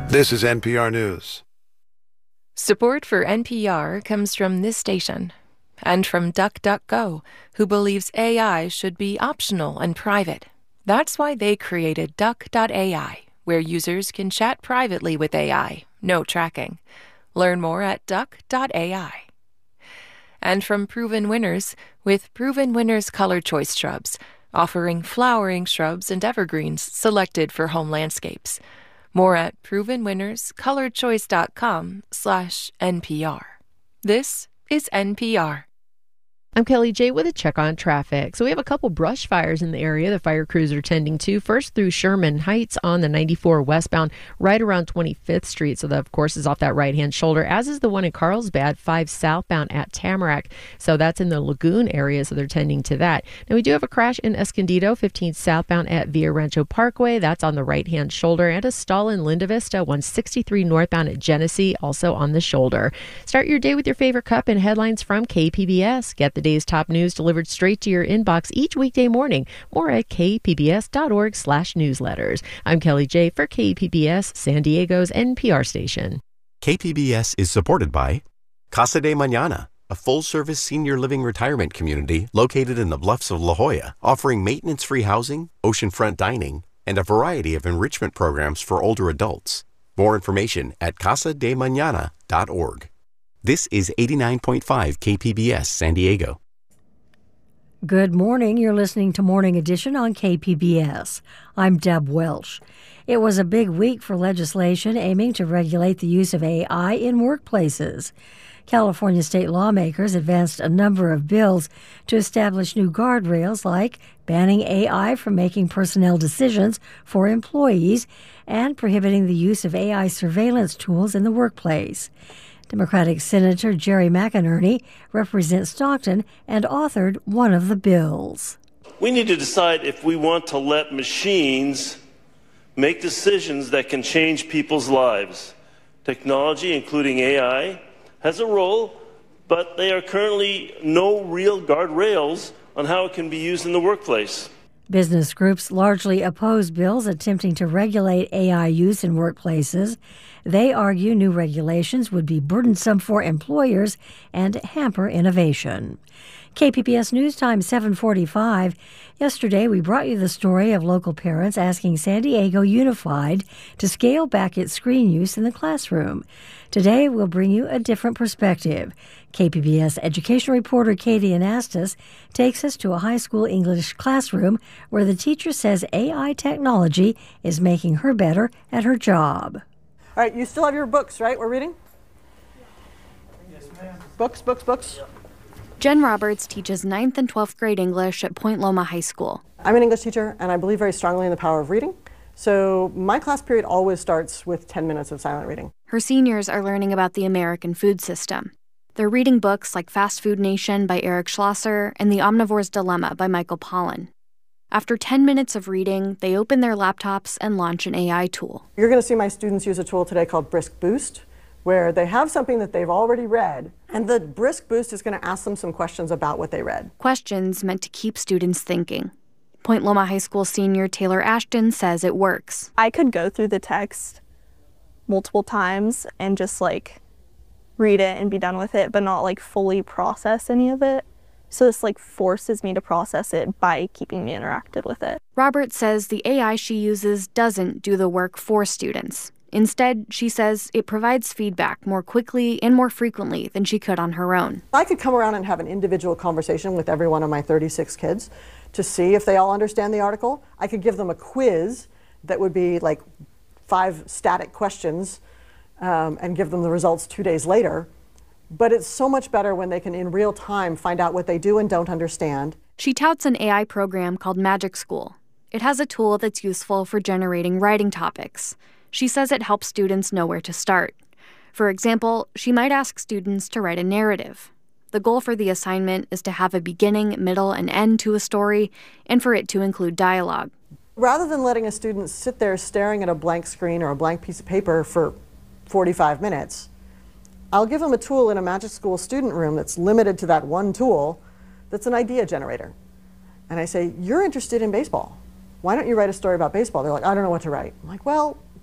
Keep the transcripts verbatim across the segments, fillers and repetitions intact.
This is N P R News. Support for N P R comes from this station and from DuckDuckGo, who believes A I should be optional and private. That's why they created Duck dot A I, where users can chat privately with A I, no tracking. Learn more at Duck dot A I. And from Proven Winners, with Proven Winners Color Choice Shrubs, offering flowering shrubs and evergreens selected for home landscapes. More at proven winners color choice dot com slash N P R. This is N P R. I'm Kelly J with a check on traffic. So we have a couple brush fires in the area the fire crews are tending to. First through Sherman Heights on the ninety-four westbound, right around twenty-fifth Street. So that, of course, is off that right-hand shoulder, as is the one in Carlsbad, five southbound at Tamarack. So that's in the Lagoon area, so they're tending to that. Now, we do have a crash in Escondido, fifteen southbound at Villa Rancho Parkway. That's on the right-hand shoulder. And a stall in Linda Vista, one sixty-three northbound at Genesee, also on the shoulder. Start your day with your favorite cup and headlines from K P B S. Get the day's top news delivered straight to your inbox each weekday morning. More at k p b s dot org slash newsletters. I'm Kelly J for K P B S, San Diego's N P R station. K P B S is supported by Casa de Mañana, a full-service senior living retirement community located in the Bluffs of La Jolla, offering maintenance-free housing, oceanfront dining, and a variety of enrichment programs for older adults. More information at casa de mañana dot org. This is eighty-nine point five K P B S San Diego. Good morning. You're listening to Morning Edition on K P B S. I'm Deb Welsh. It was a big week for legislation aiming to regulate the use of A I in workplaces. California state lawmakers advanced a number of bills to establish new guardrails like banning A I from making personnel decisions for employees and prohibiting the use of A I surveillance tools in the workplace. Democratic Senator Jerry McInerney represents Stockton and authored one of the bills. We need to decide if we want to let machines make decisions that can change people's lives. Technology, including A I, has a role, but there are currently no real guardrails on how it can be used in the workplace. Business groups largely oppose bills attempting to regulate A I use in workplaces. They argue new regulations would be burdensome for employers and hamper innovation. K P B S News Time, seven forty-five. Yesterday, we brought you the story of local parents asking San Diego Unified to scale back its screen use in the classroom. Today, we'll bring you a different perspective. K P B S education reporter Katie Anastas takes us to a high school English classroom where the teacher says A I technology is making her better at her job. All right, you still have your books, right? We're reading? Yes, ma'am. Books, books, books. Jen Roberts teaches ninth and twelfth grade English at Point Loma High School. I'm an English teacher, and I believe very strongly in the power of reading. So my class period always starts with ten minutes of silent reading. Her seniors are learning about the American food system. They're reading books like Fast Food Nation by Eric Schlosser and The Omnivore's Dilemma by Michael Pollan. After ten minutes of reading, they open their laptops and launch an A I tool. You're going to see my students use a tool today called Brisk Boost, where they have something that they've already read, and the Brisk Boost is going to ask them some questions about what they read. Questions meant to keep students thinking. Point Loma High School senior Taylor Ashton says it works. I could go through the text multiple times and just like read it and be done with it, but not like fully process any of it. So this like forces me to process it by keeping me interacted with it. Robert says the A I she uses doesn't do the work for students. Instead, she says it provides feedback more quickly and more frequently than she could on her own. I could come around and have an individual conversation with every one of my thirty-six kids to see if they all understand the article. I could give them a quiz that would be like five static questions um, and give them the results two days later. But it's so much better when they can, in real time, find out what they do and don't understand. She touts an A I program called Magic School. It has a tool that's useful for generating writing topics. She says it helps students know where to start. For example, she might ask students to write a narrative. The goal for the assignment is to have a beginning, middle, and end to a story, and for it to include dialogue. Rather than letting a student sit there staring at a blank screen or a blank piece of paper for forty-five minutes, I'll give them a tool in a Magic School student room that's limited to that one tool that's an idea generator. And I say, you're interested in baseball. Why don't you write a story about baseball? They're like, I don't know what to write. I'm like, well,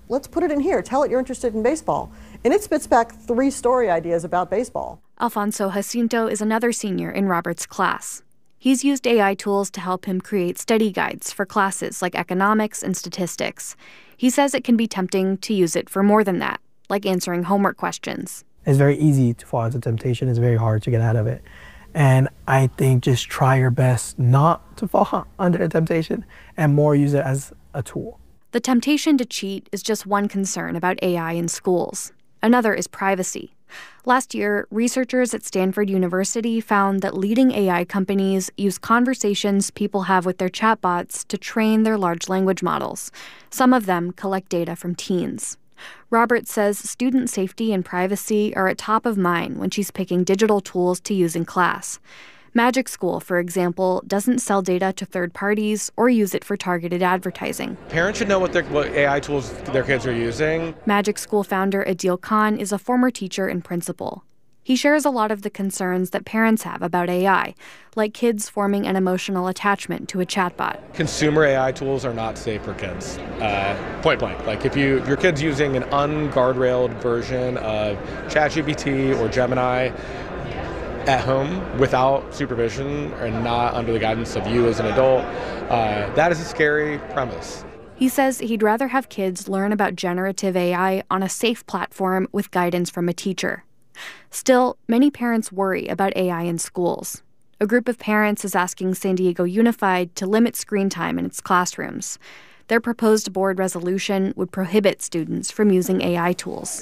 let's put it in here. Tell it you're interested in baseball. And it spits back three story ideas about baseball. Alfonso Jacinto is another senior in Robert's class. He's used A I tools to help him create study guides for classes like economics and statistics. He says it can be tempting to use it for more than that, like answering homework questions. It's very easy to fall into temptation. It's very hard to get out of it. And I think just try your best not to fall under the temptation and more use it as a tool. The temptation to cheat is just one concern about A I in schools. Another is privacy. Last year, researchers at Stanford University found that leading A I companies use conversations people have with their chatbots to train their large language models. Some of them collect data from teens. Robert says student safety and privacy are at top of mind when she's picking digital tools to use in class. Magic School, for example, doesn't sell data to third parties or use it for targeted advertising. Parents should know what, their, what A I tools their kids are using. Magic School founder Adil Khan is a former teacher and principal. He shares a lot of the concerns that parents have about A I, like kids forming an emotional attachment to a chatbot. Consumer A I tools are not safe for kids, uh, point blank. Like if, you, if your kid's using an unguardrailed version of ChatGPT or Gemini at home without supervision and not under the guidance of you as an adult, uh, that is a scary premise. He says he'd rather have kids learn about generative A I on a safe platform with guidance from a teacher. Still, many parents worry about A I in schools. A group of parents is asking San Diego Unified to limit screen time in its classrooms. Their proposed board resolution would prohibit students from using A I tools.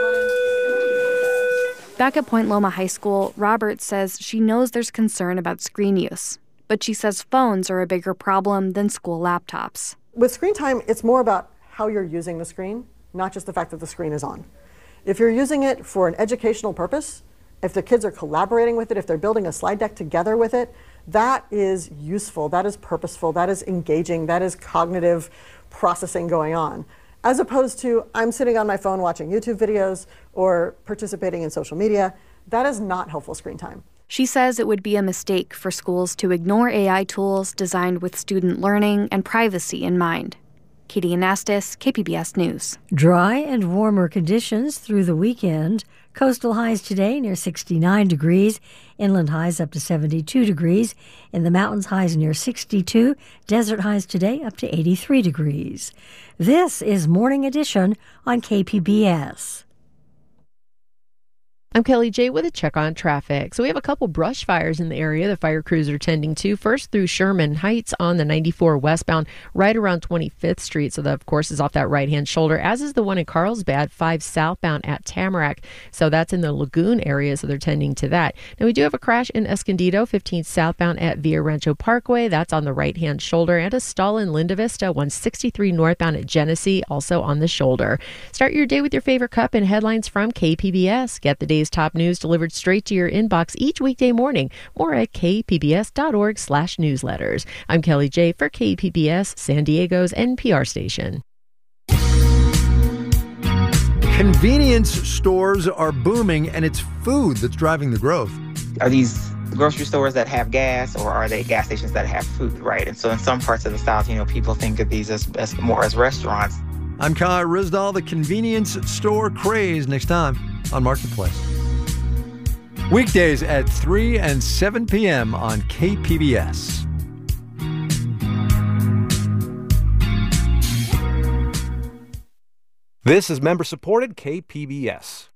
Back at Point Loma High School, Robert says she knows there's concern about screen use, but she says phones are a bigger problem than school laptops. With screen time, it's more about how you're using the screen, not just the fact that the screen is on. If you're using it for an educational purpose, if the kids are collaborating with it, if they're building a slide deck together with it, that is useful, that is purposeful, that is engaging, that is cognitive processing going on. As opposed to, I'm sitting on my phone watching YouTube videos or participating in social media. That is not helpful screen time. She says it would be a mistake for schools to ignore A I tools designed with student learning and privacy in mind. Katie Anastas, K P B S News. Dry and warmer conditions through the weekend. Coastal highs today near sixty-nine degrees. Inland highs up to seventy-two degrees. In the mountains, highs near sixty-two. Desert highs today up to eighty-three degrees. This is Morning Edition on K P B S. I'm Kelly J with a check on traffic. So we have a couple brush fires in the area the fire crews are tending to. First through Sherman Heights on the ninety-four westbound, right around twenty-fifth Street. So that, of course, is off that right-hand shoulder, as is the one in Carlsbad, five southbound at Tamarack. So that's in the Lagoon area, so they're tending to that. Now, we do have a crash in Escondido, fifteen southbound at Villa Rancho Parkway. That's on the right-hand shoulder. And a stall in Linda Vista, one sixty-three northbound at Genesee, also on the shoulder. Start your day with your favorite cup and headlines from K P B S. Get the day's top news delivered straight to your inbox each weekday morning. More at k p b s dot org slash newsletters. I'm Kelly J for K P B S, San Diego's N P R station. Convenience stores are booming, and it's food that's driving the growth. Are these grocery stores that have gas, or are they gas stations that have food, right? And so in some parts of the South, you know, people think of these as, as more as restaurants. I'm Kai Rizdal, the convenience store craze, next time on Marketplace. Weekdays at three and seven p.m. on K P B S. This is member-supported K P B S.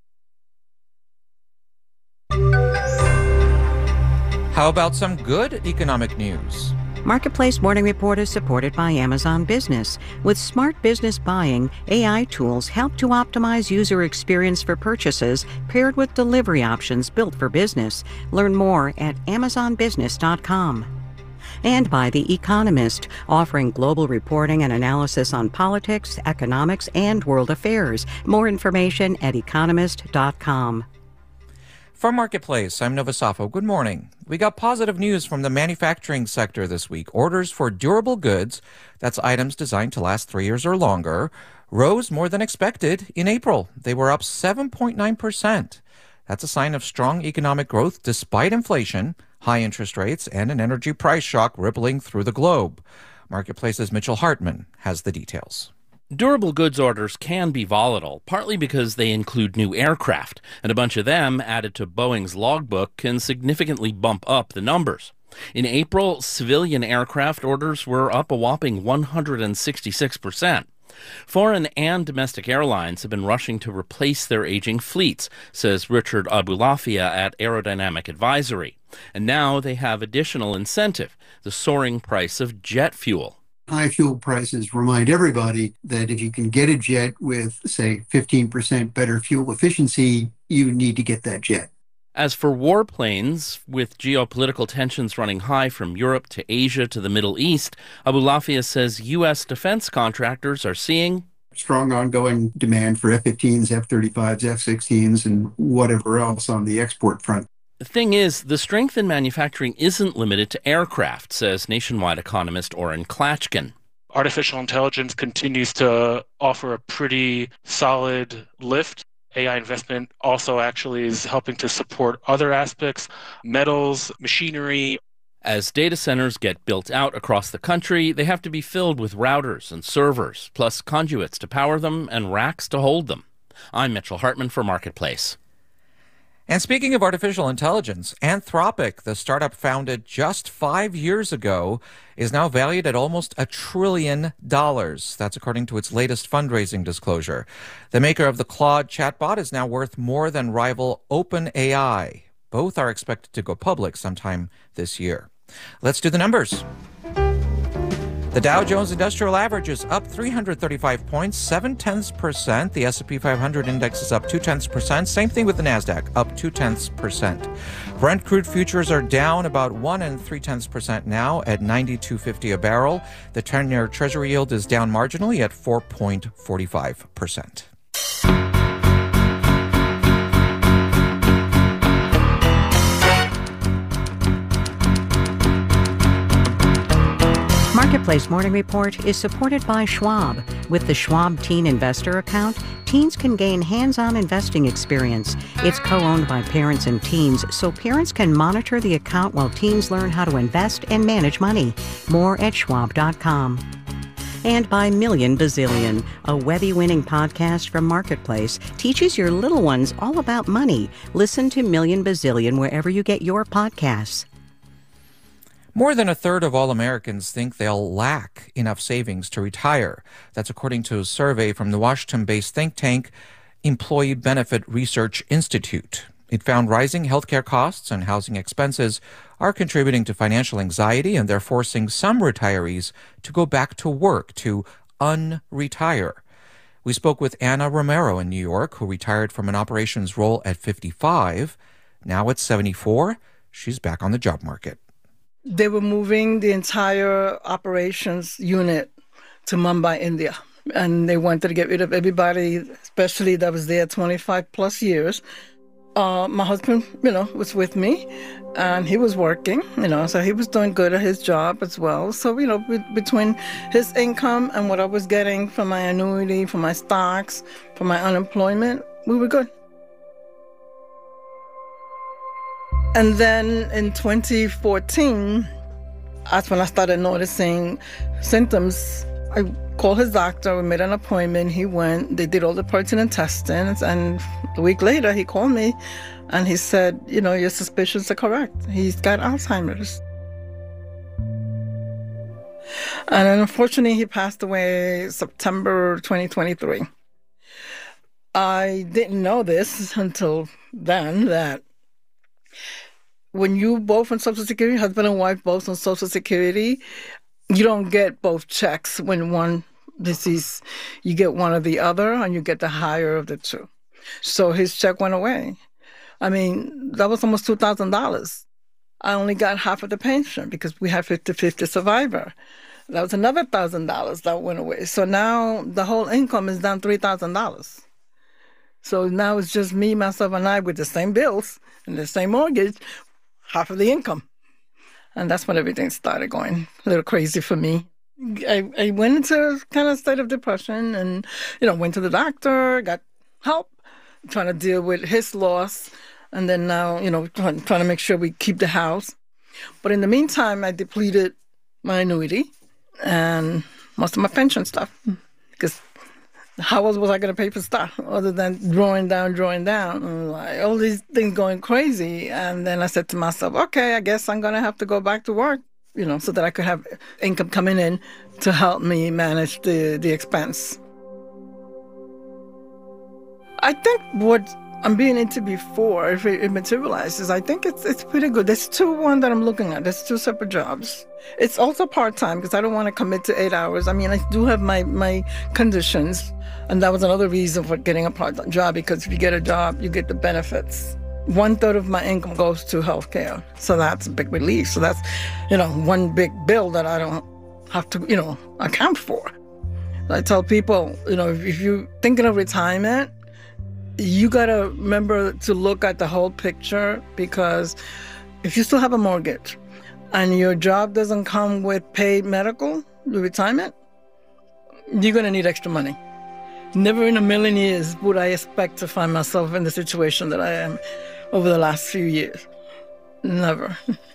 How about some good economic news? Marketplace Morning Report is supported by Amazon Business. With smart business buying, A I tools help to optimize user experience for purchases paired with delivery options built for business. Learn more at amazon business dot com. And by The Economist, offering global reporting and analysis on politics, economics, and world affairs. More information at economist dot com. From Marketplace, I'm Nova Safo. Good morning. We got positive news from the manufacturing sector this week. Orders for durable goods, that's items designed to last three years or longer, rose more than expected in April. They were up seven point nine percent. That's a sign of strong economic growth despite inflation, high interest rates, and an energy price shock rippling through the globe. Marketplace's Mitchell Hartman has the details. Durable goods orders can be volatile, partly because they include new aircraft, and a bunch of them added to Boeing's logbook can significantly bump up the numbers. In April, civilian aircraft orders were up a whopping one hundred sixty-six percent. Foreign and domestic airlines have been rushing to replace their aging fleets, says Richard Abulafia at Aerodynamic Advisory. And now they have additional incentive, the soaring price of jet fuel. High fuel prices remind everybody that if you can get a jet with, say, fifteen percent better fuel efficiency, you need to get that jet. As for warplanes, with geopolitical tensions running high from Europe to Asia to the Middle East, Abulafia says U S defense contractors are seeing strong ongoing demand for F fifteens, F thirty-fives, F sixteens, and whatever else on the export front. The thing is, the strength in manufacturing isn't limited to aircraft, says Nationwide economist Oren Klatchkin. Artificial intelligence continues to offer a pretty solid lift. A I investment also actually is helping to support other aspects, metals, machinery. As data centers get built out across the country, they have to be filled with routers and servers, plus conduits to power them and racks to hold them. I'm Mitchell Hartman for Marketplace. And speaking of artificial intelligence, Anthropic, the startup founded just five years ago, is now valued at almost a trillion dollars. That's according to its latest fundraising disclosure. The maker of the Claude chatbot is now worth more than rival OpenAI. Both are expected to go public sometime this year. Let's do the numbers. The Dow Jones Industrial Average is up three hundred thirty-five points, seven tenths percent. The S and P five hundred index is up two tenths percent. Same thing with the Nasdaq, up two tenths percent. Brent crude futures are down about one and three tenths percent now at ninety-two fifty a barrel. The ten-year Treasury yield is down marginally at four point four five percent. Marketplace Morning Report is supported by Schwab. With the Schwab Teen Investor account, teens can gain hands-on investing experience. It's co-owned by parents and teens, so parents can monitor the account while teens learn how to invest and manage money. More at schwab dot com. And by Million Bazillion, a Webby-winning podcast from Marketplace, teaches your little ones all about money. Listen to Million Bazillion wherever you get your podcasts. More than a third of all Americans think they'll lack enough savings to retire. That's according to a survey from the Washington-based think tank Employee Benefit Research Institute. It found rising healthcare costs and housing expenses are contributing to financial anxiety, and they're forcing some retirees to go back to work, to unretire. We spoke with Anna Romero in New York, who retired from an operations role at fifty-five. Now at seventy-four, she's back on the job market. They were moving the entire operations unit to Mumbai, India. And they wanted to get rid of everybody, especially that was there twenty-five plus years. Uh, my husband, you know, was with me, and he was working, you know, so he was doing good at his job as well. So, you know, be- between his income and what I was getting from my annuity, from my stocks, from my unemployment, we were good. And then in twenty fourteen, that's when I started noticing symptoms. I called his doctor, we made an appointment, he went, they did all the pertinent testings, and a week later he called me and he said, you know, your suspicions are correct. He's got Alzheimer's. And then unfortunately he passed away September twenty twenty-three. I didn't know this until then, that when you both on Social Security, husband and wife both on Social Security, you don't get both checks when one deceased. You get one or the other, and you get the higher of the two. So his check went away. I mean, that was almost two thousand dollars. I only got half of the pension because we had fifty-fifty survivor. That was another one thousand dollars that went away. So now the whole income is down three thousand dollars. So now it's just me, myself, and I with the same bills and the same mortgage, half of the income. And that's when everything started going a little crazy for me. I, I went into a kind of state of depression and, you know, went to the doctor, got help, trying to deal with his loss. And then now, you know, trying, trying to make sure we keep the house. But in the meantime, I depleted my annuity and most of my pension stuff because how else was I going to pay for stuff other than drawing down, drawing down? And like, all these things going crazy. And then I said to myself, okay, I guess I'm going to have to go back to work, you know, so that I could have income coming in to help me manage the, the expense. I think what I'm being into before, if it, it materializes, I think it's it's pretty good. There's two one that I'm looking at. There's two separate jobs. It's also part-time because I don't want to commit to eight hours. I mean, I do have my, my conditions, and that was another reason for getting a part-time job, because if you get a job, you get the benefits. One-third of my income goes to healthcare, so that's a big relief. So that's, you know, one big bill that I don't have to, you know, account for. I tell people, you know, if, if you're thinking of retirement, you got to remember to look at the whole picture, because if you still have a mortgage and your job doesn't come with paid medical, retirement, you're going to need extra money. Never in a million years would I expect to find myself in the situation that I am over the last few years. Never.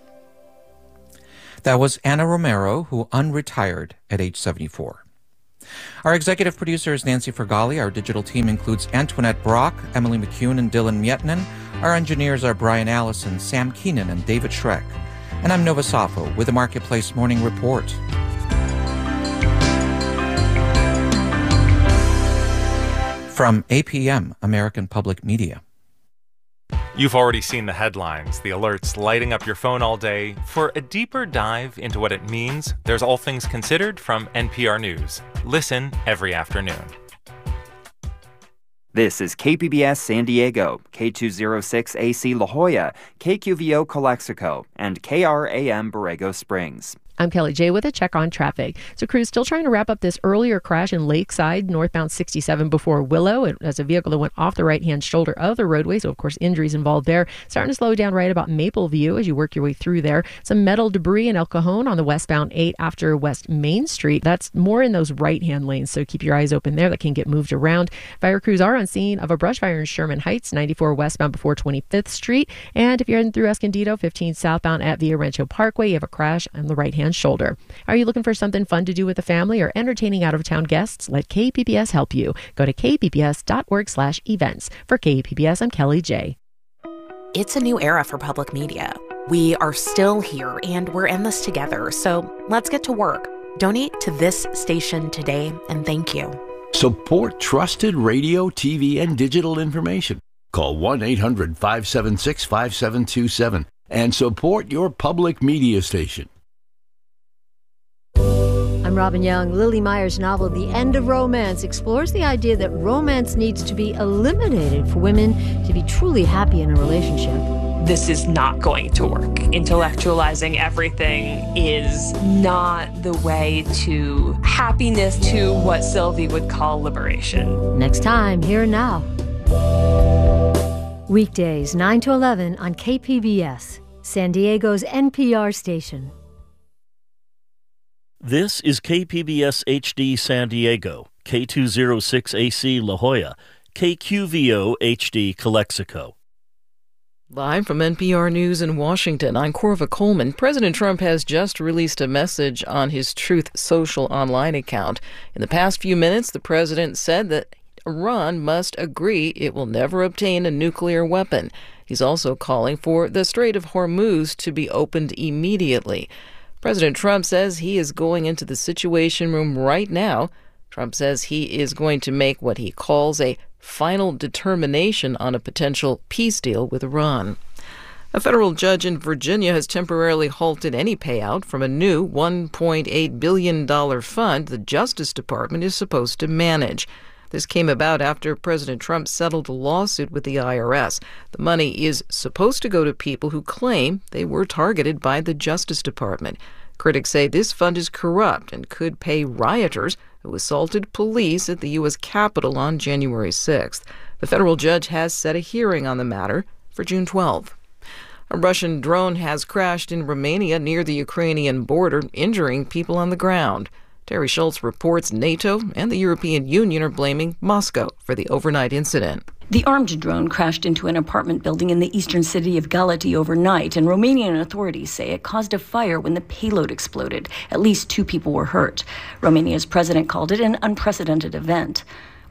That was Anna Romero, who unretired at age seventy-four. Our executive producer is Nancy Fergali. Our digital team includes Antoinette Brock, Emily McCune, and Dylan Mietinen. Our engineers are Brian Allison, Sam Keenan, and David Schreck. And I'm Nova Safo with the Marketplace Morning Report. From A P M, American Public Media. You've already seen the headlines, the alerts lighting up your phone all day. For a deeper dive into what it means, there's All Things Considered from N P R News. Listen every afternoon. This is K P B S San Diego, K two oh six A C La Jolla, K Q V O Calexico, and K R A M Borrego Springs. I'm Kelly J with a check on traffic. So crews still trying to wrap up this earlier crash in Lakeside, northbound sixty-seven before Willow. It was a vehicle that went off the right-hand shoulder of the roadway, so of course injuries involved there. Starting to slow down right about Mapleview as you work your way through there. Some metal debris in El Cajon on the westbound eight after West Main Street. That's more in those right-hand lanes, so keep your eyes open there. That can get moved around. Fire crews are on scene of a brush fire in Sherman Heights, ninety-four westbound before twenty-fifth Street. And if you're heading through Escondido, fifteen southbound at Villa Rancho Parkway, you have a crash on the right-hand shoulder. Are you looking for something fun to do with the family or entertaining out-of-town guests? Let K P B S help you. Go to k p b s dot org slash events. For K P B S, I'm Kelly J. It's a new era for public media. We are still here, and we're in this together, so let's get to work. Donate to this station today, and thank you. Support trusted radio, T V, and digital information. Call one eight hundred five seven six five seven two seven and support your public media station. I'm Robin Young. Lily Meyer's novel, The End of Romance, explores the idea that romance needs to be eliminated for women to be truly happy in a relationship. This is not going to work. Intellectualizing everything is not the way to happiness, to what Sylvie would call liberation. Next time, Here and Now. Weekdays, nine to eleven on K P B S, San Diego's N P R station. This is K P B S H D San Diego, K two oh six A C La Jolla, K Q V O H D Calexico. Live from N P R News in Washington, I'm Corva Coleman. President Trump has just released a message on his Truth Social online account. In the past few minutes, the president said that Iran must agree it will never obtain a nuclear weapon. He's also calling for the Strait of Hormuz to be opened immediately. President Trump says he is going into the Situation Room right now. Trump says he is going to make what he calls a final determination on a potential peace deal with Iran. A federal judge in Virginia has temporarily halted any payout from a new one point eight billion dollars fund the Justice Department is supposed to manage. This came about after President Trump settled a lawsuit with the I R S. The money is supposed to go to people who claim they were targeted by the Justice Department. Critics say this fund is corrupt and could pay rioters who assaulted police at the U S Capitol on January sixth. The federal judge has set a hearing on the matter for June twelfth. A Russian drone has crashed in Romania near the Ukrainian border, injuring people on the ground. Terry Schultz reports NATO and the European Union are blaming Moscow for the overnight incident. The armed drone crashed into an apartment building in the eastern city of Galati overnight, and Romanian authorities say it caused a fire when the payload exploded. At least two people were hurt. Romania's president called it an unprecedented event.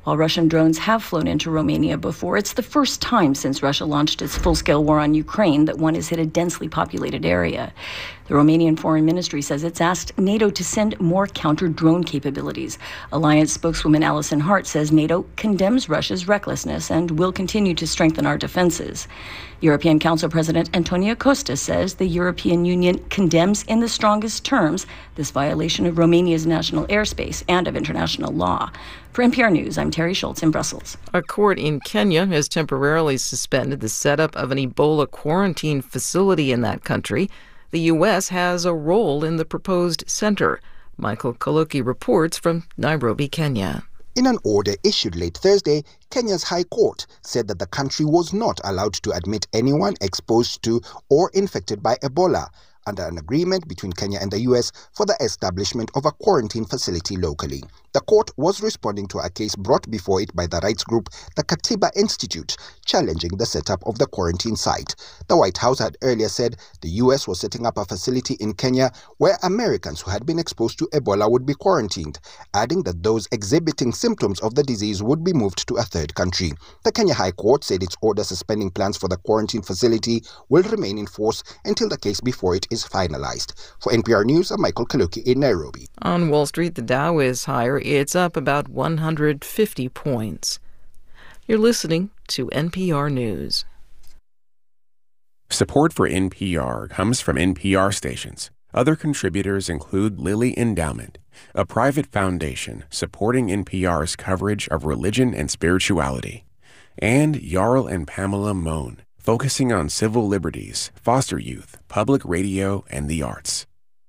While Russian drones have flown into Romania before, it's the first time since Russia launched its full-scale war on Ukraine that one has hit a densely populated area. The Romanian Foreign Ministry says it's asked NATO to send more counter-drone capabilities. Alliance spokeswoman Alison Hart says NATO condemns Russia's recklessness and will continue to strengthen our defenses. European Council President Antonio Costa says the European Union condemns in the strongest terms this violation of Romania's national airspace and of international law. For N P R News, I'm Terry Schultz in Brussels. A court in Kenya has temporarily suspended the setup of an Ebola quarantine facility in that country. The U S has a role in the proposed center. Michael Kaluki reports from Nairobi, Kenya. In an order issued late Thursday, Kenya's High Court said that the country was not allowed to admit anyone exposed to or infected by Ebola under an agreement between Kenya and the U S for the establishment of a quarantine facility locally. The court was responding to a case brought before it by the rights group, the Katiba Institute, challenging the setup of the quarantine site. The White House had earlier said the U S was setting up a facility in Kenya where Americans who had been exposed to Ebola would be quarantined, adding that those exhibiting symptoms of the disease would be moved to a third country. The Kenya High Court said its order suspending plans for the quarantine facility will remain in force until the case before it is finalized. For N P R News, I'm Michael Kaluki in Nairobi. On Wall Street, the Dow is higher. It's up about one hundred fifty points. You're listening to N P R News. Support for N P R comes from N P R stations. Other contributors include Lilly Endowment, a private foundation supporting N P R's coverage of religion and spirituality, and Jarl and Pamela Mohn, focusing on civil liberties, foster youth, public radio, and the arts.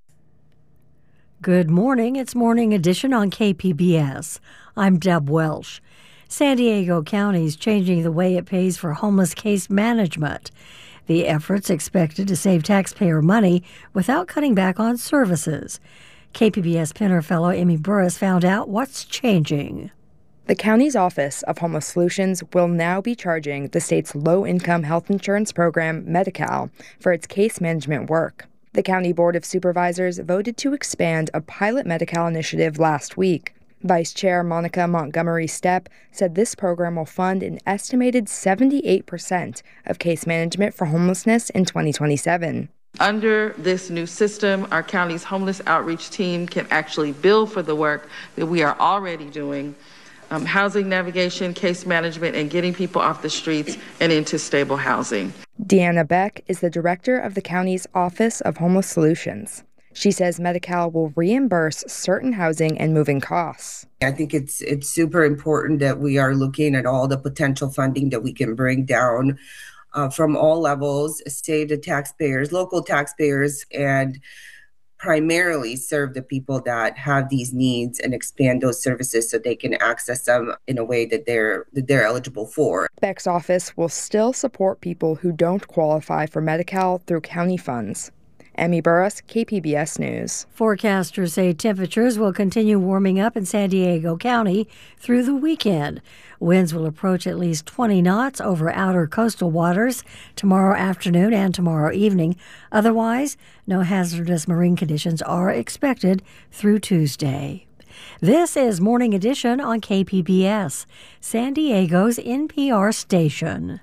Good morning. It's Morning Edition on K P B S. I'm Deb Welsh. San Diego County is changing the way it pays for homeless case management. The effort's expected to save taxpayer money without cutting back on services. K P B S Penner Fellow Amy Burris found out what's changing. The county's Office of Homeless Solutions will now be charging the state's low-income health insurance program, Medi-Cal, for its case management work. The County Board of Supervisors voted to expand a pilot Medi-Cal initiative last week. Vice Chair Monica Montgomery Stepp said this program will fund an estimated seventy-eight percent of case management for homelessness in twenty twenty-seven. Under this new system, our county's homeless outreach team can actually bill for the work that we are already doing. Um, housing navigation, case management, and getting people off the streets and into stable housing. Deanna Beck is the director of the county's Office of Homeless Solutions. She says Medi-Cal will reimburse certain housing and moving costs. I think it's it's super important that we are looking at all the potential funding that we can bring down uh, from all levels, state the taxpayers, local taxpayers, and primarily serve the people that have these needs and expand those services so they can access them in a way that they're that they're eligible for. Beck's office will still support people who don't qualify for Medi-Cal through county funds. Emmy Burris, K P B S News. Forecasters say temperatures will continue warming up in San Diego County through the weekend. Winds will approach at least twenty knots over outer coastal waters tomorrow afternoon and tomorrow evening. Otherwise, no hazardous marine conditions are expected through Tuesday. This is Morning Edition on K P B S, San Diego's N P R station.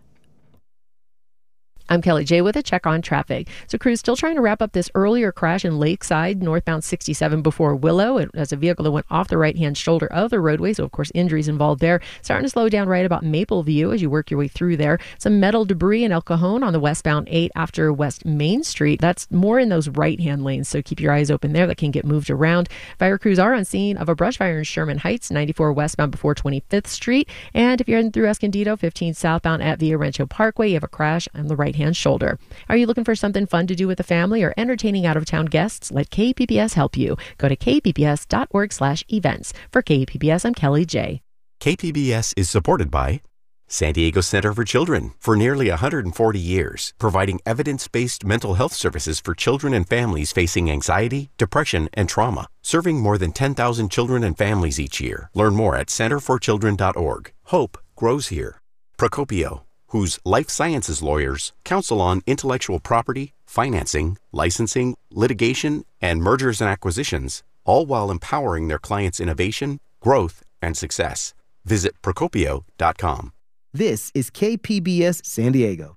I'm Kelly J with a check on traffic. So crews still trying to wrap up this earlier crash in Lakeside, northbound sixty-seven before Willow. It was a vehicle that went off the right-hand shoulder of the roadway, so of course injuries involved there. Starting to slow down right about Mapleview as you work your way through there. Some metal debris in El Cajon on the westbound eight after West Main Street. That's more in those right-hand lanes, so keep your eyes open there. That can get moved around. Fire crews are on scene of a brush fire in Sherman Heights, ninety-four westbound before twenty-fifth Street. And if you're heading through Escondido, fifteen southbound at Villa Rancho Parkway, you have a crash on the right-hand shoulder. Are you looking for something fun to do with the family or entertaining out-of-town guests? Let K P B S help you. Go to k p b s dot org slash events. For K P B S, I'm Kelly J. K P B S is supported by San Diego Center for Children for nearly one hundred forty years, providing evidence-based mental health services for children and families facing anxiety, depression, and trauma, serving more than ten thousand children and families each year. Learn more at center for children dot org. Hope grows here. Procopio, whose life sciences lawyers counsel on intellectual property, financing, licensing, litigation, and mergers and acquisitions, all while empowering their clients' innovation, growth, and success. Visit Procopio dot com. This is K P B S San Diego.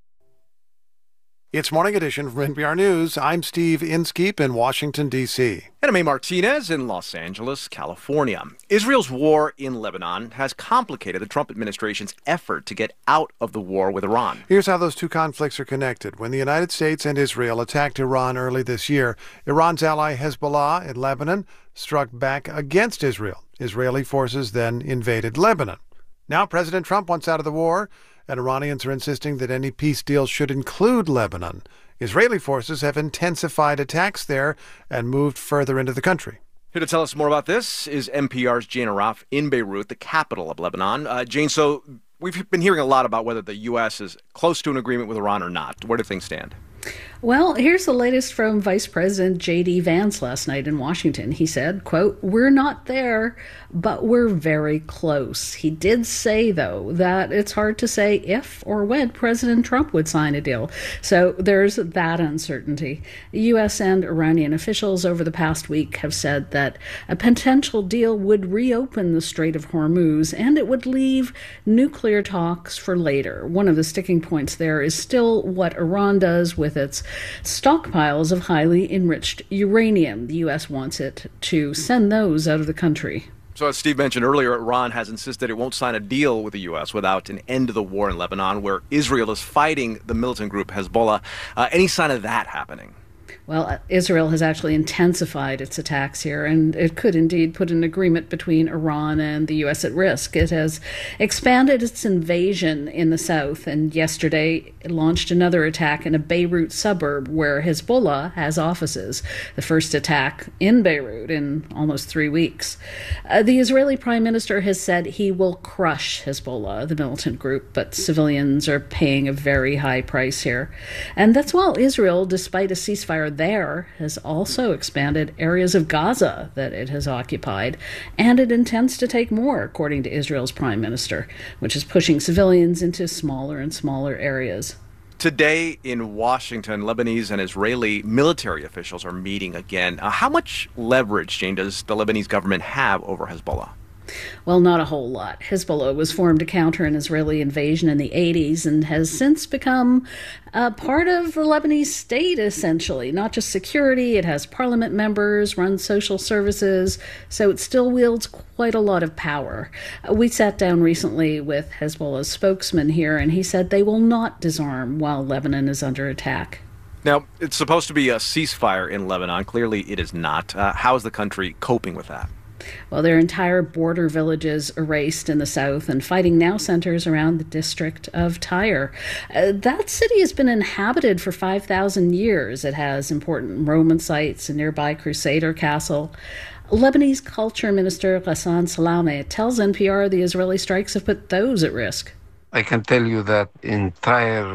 It's Morning Edition from N P R News. I'm Steve Inskeep in Washington, D C And I'm A. Martinez in Los Angeles, California. Israel's war in Lebanon has complicated the Trump administration's effort to get out of the war with Iran. Here's how those two conflicts are connected. When the United States and Israel attacked Iran early this year, Iran's ally Hezbollah in Lebanon struck back against Israel. Israeli forces then invaded Lebanon. Now President Trump wants out of the war, and Iranians are insisting that any peace deal should include Lebanon. Israeli forces have intensified attacks there and moved further into the country. Here to tell us more about this is N P R's Jane Arraf in Beirut, the capital of Lebanon. Uh, Jane, so we've been hearing a lot about whether the U S is close to an agreement with Iran or not. Where do things stand? Well, here's the latest from Vice President J D Vance last night in Washington. He said, quote, "We're not there, but we're very close." He did say, though, that it's hard to say if or when President Trump would sign a deal. So there's that uncertainty. U S and Iranian officials over the past week have said that a potential deal would reopen the Strait of Hormuz and it would leave nuclear talks for later. One of the sticking points there is still what Iran does with its stockpiles of highly enriched uranium. The U S wants it to send those out of the country. So as Steve mentioned earlier, Iran has insisted it won't sign a deal with the U S without an end to the war in Lebanon, where Israel is fighting the militant group Hezbollah. Uh, any sign of that happening? Well, Israel has actually intensified its attacks here, and it could indeed put an agreement between Iran and the U S at risk. It has expanded its invasion in the south, and yesterday it launched another attack in a Beirut suburb where Hezbollah has offices, the first attack in Beirut in almost three weeks. Uh, the Israeli prime minister has said he will crush Hezbollah, the militant group, but civilians are paying a very high price here. And that's while Israel, despite a ceasefire there, has also expanded areas of Gaza that it has occupied, and it intends to take more, according to Israel's prime minister, which is pushing civilians into smaller and smaller areas. Today in Washington, Lebanese and Israeli military officials are meeting again. Uh, how much leverage, Jane, does the Lebanese government have over Hezbollah? Well, not a whole lot. Hezbollah was formed to counter an Israeli invasion in the eighties and has since become a part of the Lebanese state, essentially. Not just security, it has parliament members, runs social services, so it still wields quite a lot of power. We sat down recently with Hezbollah's spokesman here, and he said they will not disarm while Lebanon is under attack. Now, it's supposed to be a ceasefire in Lebanon. Clearly, it is not. Uh, how is the country coping with that? Well, their entire border villages erased in the south, and fighting now centers around the district of Tyre. Uh, that city has been inhabited for five thousand years. It has important Roman sites, a nearby Crusader castle. Lebanese culture minister Ghassan Salameh tells N P R the Israeli strikes have put those at risk. I can tell you that in Tyre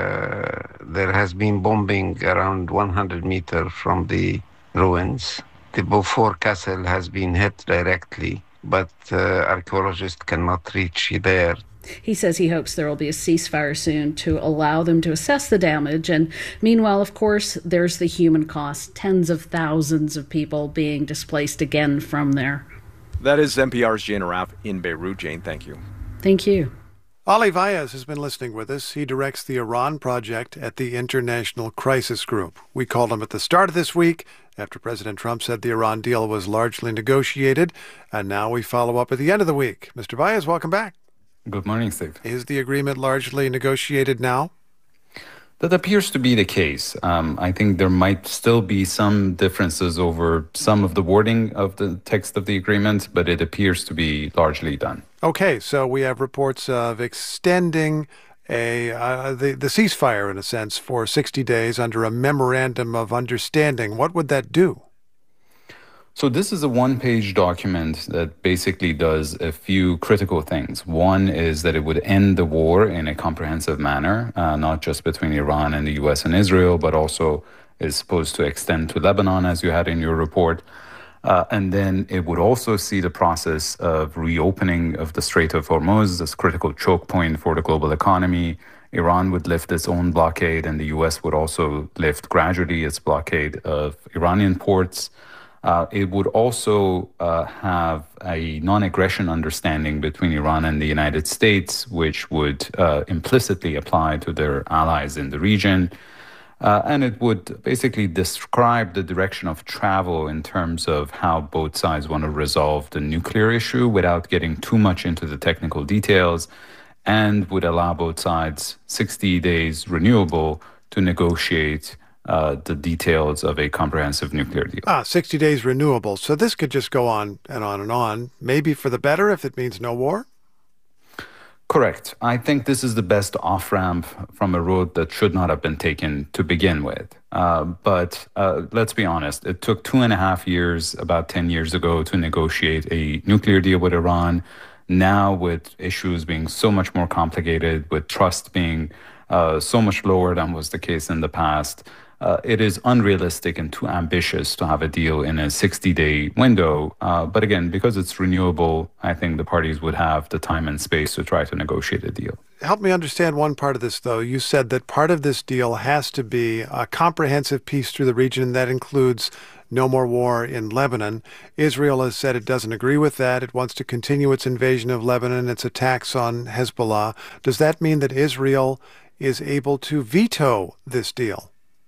uh, there has been bombing around one hundred meters from the ruins. The Beaufort Castle has been hit directly, but uh, archaeologists cannot reach there. He says he hopes there will be a ceasefire soon to allow them to assess the damage. And meanwhile, of course, there's the human cost, tens of thousands of people being displaced again from there. That is N P R's Jane Arraf in Beirut. Jane, thank you. Thank you. Ali Vaez has been listening with us. He directs the Iran project at the International Crisis Group. We called him at the start of this week after President Trump said the Iran deal was largely negotiated, and now we follow up at the end of the week. Mister Vaez, welcome back. Good morning, Steve. Is the agreement largely negotiated now? That appears to be the case. Um, I think there might still be some differences over some of the wording of the text of the agreement, but it appears to be largely done. Okay, so we have reports of extending a uh, the, the ceasefire, in a sense, for sixty days under a memorandum of understanding. What would that do? So this is a one-page document that basically does a few critical things. One is that it would end the war in a comprehensive manner, uh, not just between Iran and the U S and Israel, but also is supposed to extend to Lebanon, as you had in your report. Uh, and then it would also see the process of reopening of the Strait of Hormuz, this critical choke point for the global economy. Iran would lift its own blockade, and the U S would also lift gradually its blockade of Iranian ports. Uh, it would also uh, have a non-aggression understanding between Iran and the United States, which would uh, implicitly apply to their allies in the region. Uh, and it would basically describe the direction of travel in terms of how both sides want to resolve the nuclear issue without getting too much into the technical details, and would allow both sides sixty days renewable to negotiate Uh, the details of a comprehensive nuclear deal. Ah, sixty days renewable. So this could just go on and on and on, maybe for the better if it means no war? Correct. I think this is the best off-ramp from a road that should not have been taken to begin with. Uh, but uh, let's be honest, it took two and a half years, about ten years ago, to negotiate a nuclear deal with Iran. Now, with issues being so much more complicated, with trust being uh, so much lower than was the case in the past, Uh, it is unrealistic and too ambitious to have a deal in a sixty-day window. Uh, but again, because it's renewable, I think the parties would have the time and space to try to negotiate a deal. Help me understand one part of this, though. You said that part of this deal has to be a comprehensive peace through the region that includes no more war in Lebanon. Israel has said it doesn't agree with that. It wants to continue its invasion of Lebanon, its attacks on Hezbollah. Does that mean that Israel is able to veto this deal?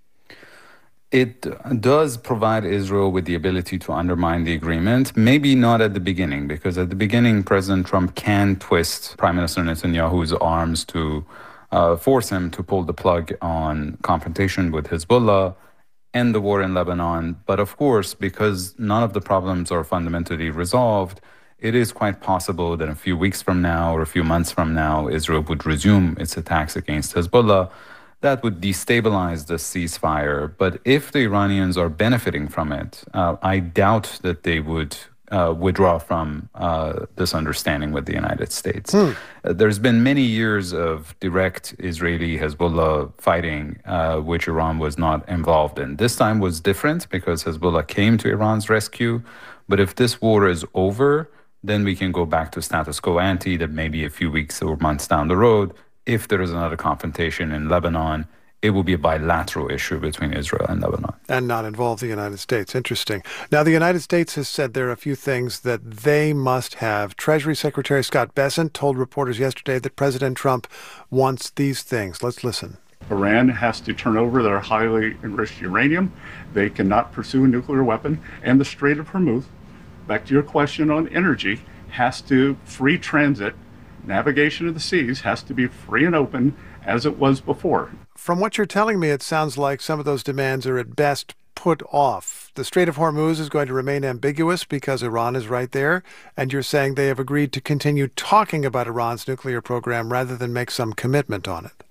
It does provide Israel with the ability to undermine the agreement, maybe not at the beginning, because at the beginning, President Trump can twist Prime Minister Netanyahu's arms to uh, force him to pull the plug on confrontation with Hezbollah, end the war in Lebanon. But of course, because none of the problems are fundamentally resolved, it is quite possible that a few weeks from now or a few months from now, Israel would resume its attacks against Hezbollah. That would destabilize the ceasefire. But if the Iranians are benefiting from it, uh, I doubt that they would uh, withdraw from uh, this understanding with the United States. Hmm. Uh, there's been many years of direct Israeli-Hezbollah fighting, uh, which Iran was not involved in. This time was different because Hezbollah came to Iran's rescue. But if this war is over, then we can go back to status quo ante, that maybe a few weeks or months down the road, if there is another confrontation in Lebanon, it will be a bilateral issue between Israel and Lebanon. And not involve the United States. Interesting. Now, the United States has said there are a few things that they must have. Treasury Secretary Scott Bessent told reporters yesterday that President Trump wants these things. Let's listen. Iran has to turn over their highly enriched uranium. They cannot pursue a nuclear weapon. And the Strait of Hormuz, back to your question on energy, has to free transit. Navigation of the seas has to be free and open as it was before. From what you're telling me, it sounds like some of those demands are at best put off. The Strait of Hormuz is going to remain ambiguous because Iran is right there, and you're saying they have agreed to continue talking about Iran's nuclear program rather than make some commitment on it.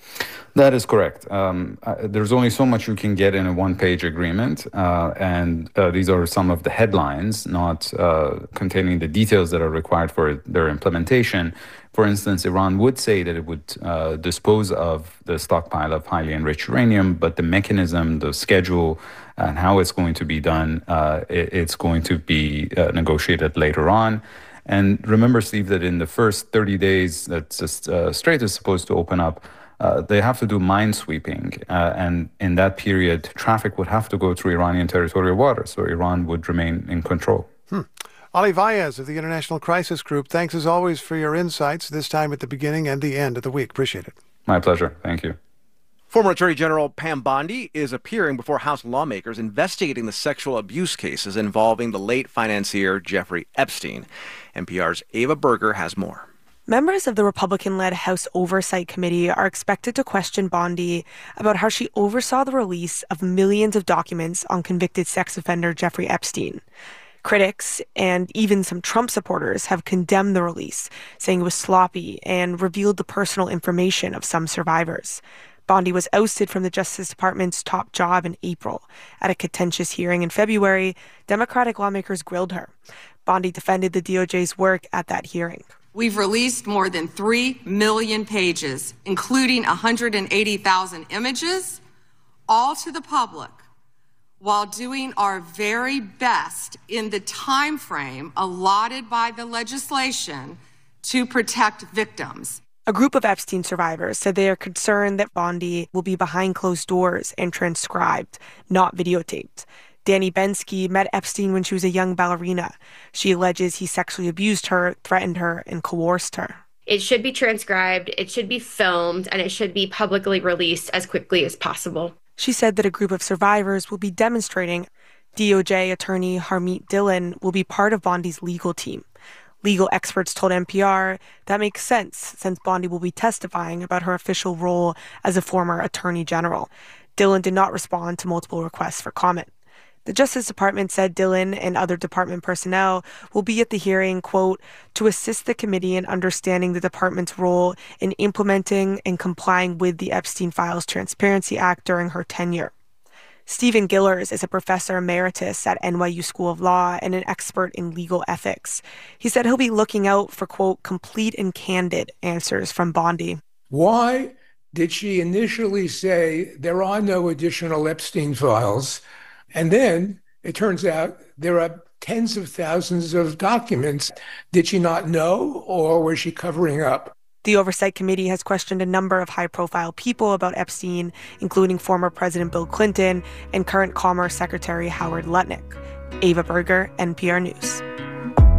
That is correct. Um, uh, there's only so much you can get in a one-page agreement, uh, and uh, these are some of the headlines, not uh, containing the details that are required for their implementation. For instance, Iran would say that it would uh, dispose of the stockpile of highly enriched uranium, but the mechanism, the schedule, and how it's going to be done, uh, it, it's going to be uh, negotiated later on. And remember, Steve, that in the first thirty days that the uh, Strait is supposed to open up, Uh, they have to do minesweeping, uh, and in that period, traffic would have to go through Iranian territorial waters, so Iran would remain in control. Hmm. Ali Vaez of the International Crisis Group, thanks as always for your insights, this time at the beginning and the end of the week. Appreciate it. My pleasure. Thank you. Former Attorney General Pam Bondi is appearing before House lawmakers investigating the sexual abuse cases involving the late financier Jeffrey Epstein. N P R's Ava Berger has more. Members of the Republican-led House Oversight Committee are expected to question Bondi about how she oversaw the release of millions of documents on convicted sex offender Jeffrey Epstein. Critics and even some Trump supporters have condemned the release, saying it was sloppy and revealed the personal information of some survivors. Bondi was ousted from the Justice Department's top job in April. At a contentious hearing in February, Democratic lawmakers grilled her. Bondi defended the D O J's work at that hearing. We've released more than three million pages, including one hundred eighty thousand images, all to the public, while doing our very best in the time frame allotted by the legislation to protect victims. A group of Epstein survivors said they are concerned that Bondi will be behind closed doors and transcribed, not videotaped. Danny Bensky met Epstein when she was a young ballerina. She alleges he sexually abused her, threatened her, and coerced her. It should be transcribed, it should be filmed, and it should be publicly released as quickly as possible. She said that a group of survivors will be demonstrating. D O J attorney Harmeet Dillon will be part of Bondi's legal team. Legal experts told N P R that makes sense since Bondi will be testifying about her official role as a former attorney general. Dillon did not respond to multiple requests for comment. The Justice Department said Dillon and other department personnel will be at the hearing, quote, to assist the committee in understanding the department's role in implementing and complying with the Epstein Files Transparency Act during her tenure. Stephen Gillers is a professor emeritus at N Y U School of Law and an expert in legal ethics. He said he'll be looking out for, quote, complete and candid answers from Bondi. Why did she initially say there are no additional Epstein files? And then it turns out there are tens of thousands of documents. Did she not know, or was she covering up? The Oversight Committee has questioned a number of high-profile people about Epstein, including former President Bill Clinton and current Commerce Secretary Howard Lutnick. Ava Berger, N P R News.